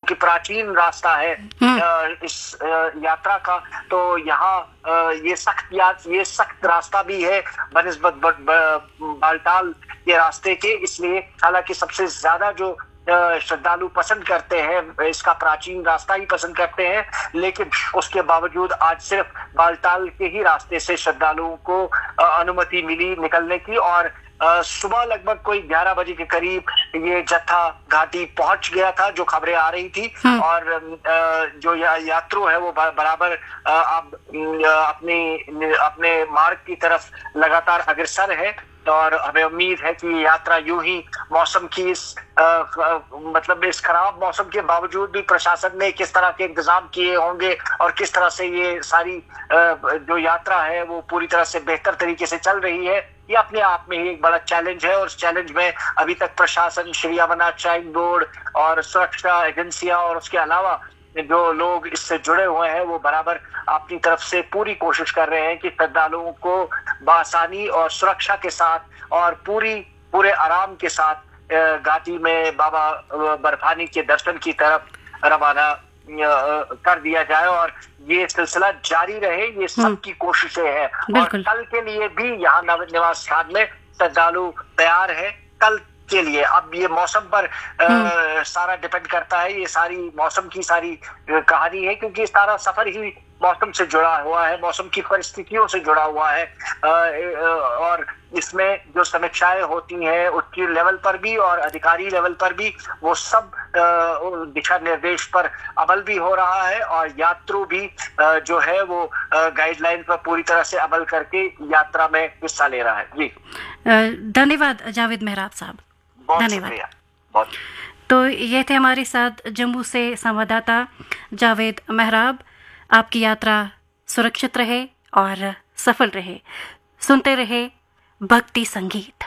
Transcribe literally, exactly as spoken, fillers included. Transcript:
कि प्राचीन रास्ता है इस यात्रा का, तो यहाँ ये सख्त ये सख्त रास्ता भी है बनिस्बत बालटाल के रास्ते के। इसलिए हालांकि सबसे ज्यादा जो श्रद्धालु पसंद करते हैं इसका प्राचीन रास्ता ही पसंद करते हैं, लेकिन उसके बावजूद आज सिर्फ बालटाल के ही रास्ते से श्रद्धालुओं को अनुमति मिली निकलने की। और सुबह लगभग कोई ग्यारह बजे के करीब ये जत्था घाटी पहुंच गया था, जो खबरें आ रही थी। और जो या, यात्रु है वो बराबर अब अपनी अपने मार्ग की तरफ लगातार अग्रसर है। और हमें उम्मीद है कि यात्रा यूं ही मौसम की इस आ, आ, मतलब इस खराब मौसम के बावजूद भी प्रशासन ने किस तरह के इंतजाम किए होंगे और किस तरह से ये सारी आ, जो यात्रा है वो पूरी तरह से बेहतर तरीके से चल रही है, ये अपने आप में ही एक बड़ा चैलेंज है। और उस चैलेंज में अभी तक प्रशासन, श्री अमरनाथ श्राइन बोर्ड और सुरक्षा एजेंसियां और उसके अलावा जो लोग इससे जुड़े हुए हैं वो बराबर अपनी तरफ से पूरी कोशिश कर रहे हैं कि श्रद्धालुओं को बआसानी और सुरक्षा के साथ और पूरी पूरे आराम के साथ घाटी में बाबा बर्फानी के दर्शन की तरफ रवाना कर दिया जाए और ये सिलसिला जारी रहे। ये सबकी कोशिशें हैं और कल के लिए भी यहाँ नव निवास स्थान में श्रद्धालु तैयार है कल के लिए। अब ये मौसम पर आ, सारा डिपेंड करता है, ये सारी मौसम की सारी कहानी है, क्योंकि सारा सफर ही मौसम से जुड़ा हुआ है, मौसम की परिस्थितियों से जुड़ा हुआ है। आ, और इसमें जो समीक्षाएं होती हैं उच्च लेवल पर भी और अधिकारी लेवल पर भी, वो सब दिशा निर्देश पर अमल भी हो रहा है और यात्रु भी आ, जो है वो गाइडलाइन पर पूरी तरह से अमल करके यात्रा में हिस्सा ले रहा है। जी धन्यवाद जावेद मेहराब साहब, धन्यवाद। बहुत तो ये थे हमारे साथ जम्मू से संवाददाता जावेद मेहराब। आपकी यात्रा सुरक्षित रहे और सफल रहे। सुनते रहे भक्ति संगीत।